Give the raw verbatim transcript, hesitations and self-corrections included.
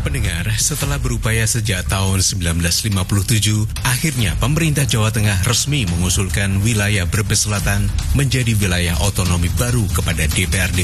pendengar, setelah berupaya sejak tahun sembilan belas lima puluh tujuh, akhirnya pemerintah Jawa Tengah resmi mengusulkan wilayah Brebes Selatan menjadi wilayah otonomi baru kepada D P R D